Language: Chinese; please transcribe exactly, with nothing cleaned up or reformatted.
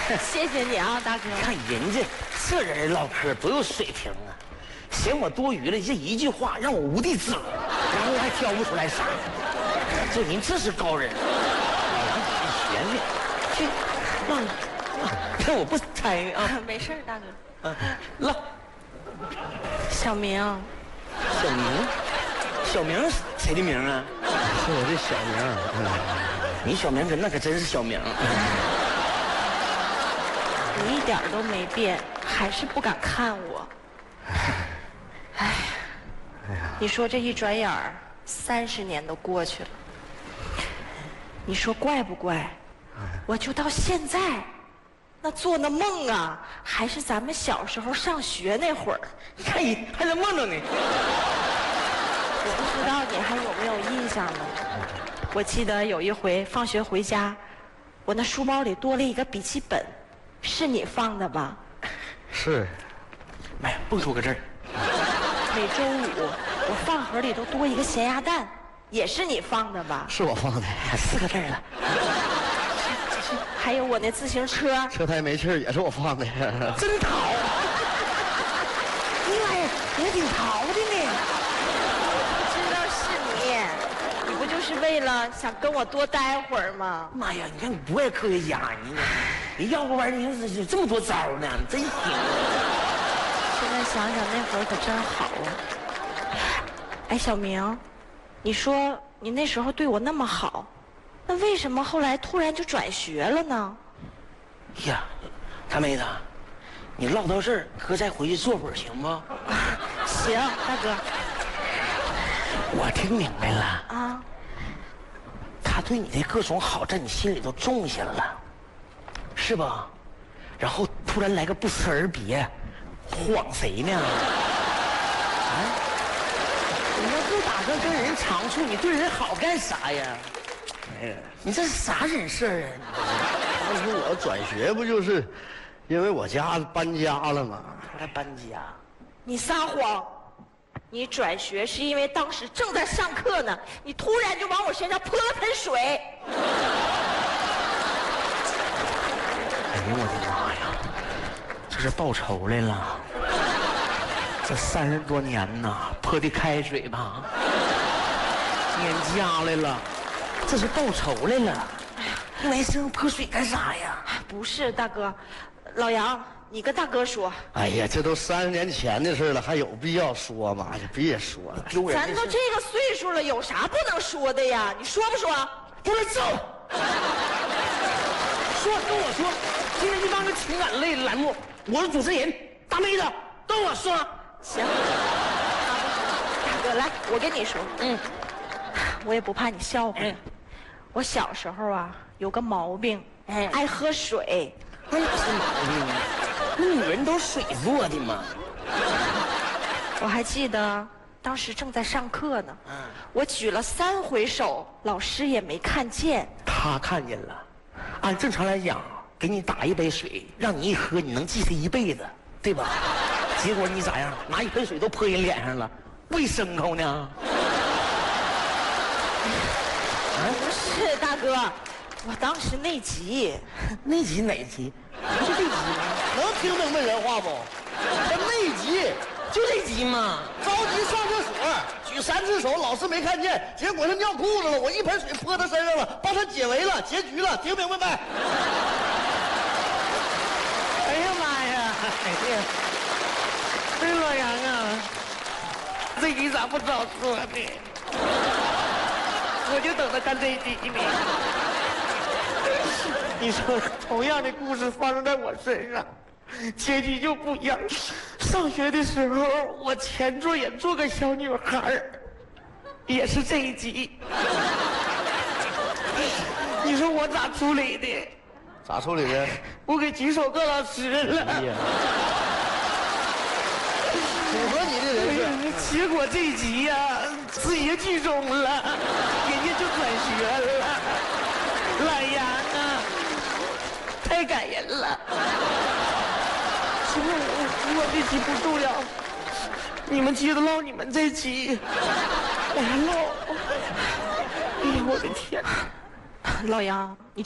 谢谢你啊，大哥。 看人家这人唠嗑多有水平啊，嫌我多余了，这一句话让我无地自容，然后还挑不出来啥。就您这是高人，老杨你学学。去，忘了，这我不参与啊。 没事，大哥。 嗯，唠。 小明， 小明，小明谁的名啊？ 是我这小名。 嗯，你小名跟那可真是小名。 你一点都没变，还是不敢看我。哎，你说这一转眼儿，三十年都过去了。你说怪不怪？我就到现在，那做那梦啊，还是咱们小时候上学那会儿。 你看你还能梦着呢。 我不知道你还有没有印象呢？我记得有一回放学回家，我那书包里多了一个笔记本，是你放的吧？ 是。 哎呀，蹦出个字儿。 每周五我饭盒里都多一个咸鸭蛋，也是你放的吧？ 是我放的。 四个字了。 还有我那自行车， 车胎没气儿也是我放的。 真淘。你妈呀，也挺淘的呢。 知道是你，你不就是为了想跟我多待会儿吗？ 妈呀，你看你不爱科学家，你你要不玩意儿你有这么多招呢，你真行。 现在想想那会儿可真好啊。哎，小明，你说你那时候对我那么好，那为什么后来突然就转学了呢？ 呀，大妹子，你唠到这儿，哥再回去坐会儿行不？ 行，大哥。 我听明白了啊， 他对你的各种好，在你心里都种下了，是吧？然后突然来个不辞而别，晃谁呢？啊？你要不打算跟人长处，你对人好干啥呀？哎呀，你这是啥人事儿啊？ 当时我转学不就是因为我家搬家了吗？ 还搬家？ 你撒谎！你转学是因为当时正在上课呢，你突然就往我身上泼了盆水。 哎呀，我的妈呀！这是报仇来了！这三十多年呐，泼的开水吧，撵家来了，这是报仇来了。你来身上泼水干啥呀？ 不是，大哥，老杨，你跟大哥说。 哎呀，这都三十年前的事了，还有必要说吗？就别说了， 丢人！ 咱都这个岁数了，有啥不能说的呀？你说不说？ 不是走。说跟我说，今天这帮个情感类的栏目，我是主持人，大妹子都我说。 行，大哥，来，我跟你说， 嗯， 我也不怕你笑话。 嗯， 我小时候啊，有个毛病， 嗯爱喝水。 那哪是毛病啊？那女人都是水做的嘛。 我还记得当时正在上课呢， 嗯， 我举了三回手，老师也没看见。 他看见了。按正常来讲，给你打一杯水，让你一喝，你能记他一辈子，对吧？结果你咋样？拿一盆水都泼人脸上了，喂牲口呢？ 不是，大哥，我当时内急。 内急哪急？不是内急吗？ 能听明白人话不？这内急， 就内急嘛。 着急上厕所，举三只手，老师没看见，结果他尿裤子了，我一盆水泼他身上了，帮他解围了，结局了，听明白没？ 哎呀妈呀！哎呀，哎老杨啊，这集咋不早说呢？我就等着看这一集呢。你说同样的故事发生在我身上，结局就不一样。上学的时候，我前座也坐个小女孩，也是这一集。你说我咋处理的？ 咋处理的？ 我给举手告老师了。 哎呀，符合你的人设。 结果这一集呀、自己剧终了，人家就转学了。老杨啊，太感人了。行了，我我这集不重要，你们接着唠你们这集，我还唠。哎呀，我的天！ 老杨，你